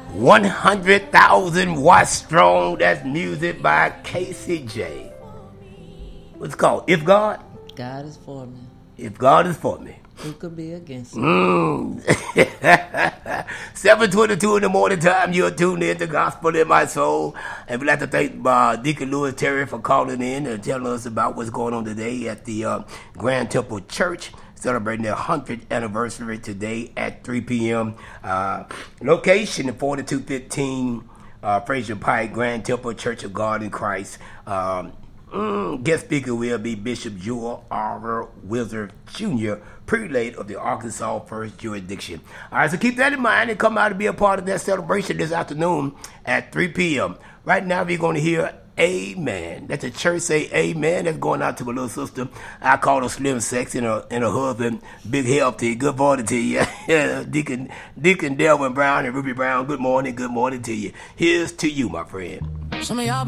100,000 watts strong. That's music by Casey J. What's it called? If God? God is for me. If God is for me, who could be against me? 7:22 in the morning time. You're tuned in to Gospel in My Soul. And we'd like to thank Deacon Louis Terry for calling in and telling us about what's going on today at the Grand Temple Church, celebrating their 100th anniversary today at 3 p.m. Location 4215 Fraser Pike, Grand Temple Church of God in Christ. Guest speaker will be Bishop Joel R. Wizard Jr., prelate of the Arkansas First Jurisdiction. All right, so keep that in mind and come out and be a part of that celebration this afternoon at 3 p.m. Right now, we're going to hear Amen. Let the church say amen. That's going out to my little sister. I call her Slim Sex and her husband, Big Healthy. Good morning to you. Deacon Delvin Brown and Ruby Brown, good morning to you. Here's to you, my friend. Some of y'all